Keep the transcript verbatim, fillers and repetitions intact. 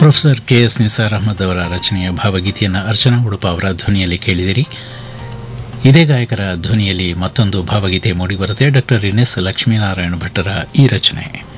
Professor K S Nisar Ahmed ಅವರ ರಚನೆಯ ಭಾವಗೀತೆಯನ್ನು ಅರ್ಚನಾ ಉಡುಪ ಅವರ ಧ್ವನಿಯಲ್ಲಿ ಕೇಳಿದಿರಿ. ಇದೇ ಗಾಯಕರ ಧ್ವನಿಯಲ್ಲಿ ಮತ್ತೊಂದು ಭಾವಗೀತೆ ಮೂಡಿಬರುತ್ತೆ. ಡಾಕ್ಟರ್ ಎನ್ ಎಸ್ ಲಕ್ಷ್ಮೀನಾರಾಯಣ ಭಟ್ಟರ ಈ ರಚನೆ.